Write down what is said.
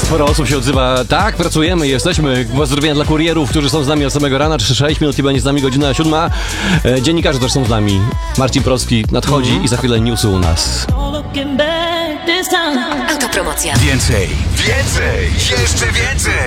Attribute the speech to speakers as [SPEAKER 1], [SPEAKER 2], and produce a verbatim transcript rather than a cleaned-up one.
[SPEAKER 1] Sporo osób się odzywa. Tak, pracujemy, jesteśmy. Pozdrowienia dla kurierów, którzy są z nami od samego rana. sześć minut i będzie z nami godzina siódma. E, dziennikarze też są z nami. Marcin Proski nadchodzi mm. i za chwilę newsy u nas.
[SPEAKER 2] Autopromocja.
[SPEAKER 3] Więcej, więcej, jeszcze więcej.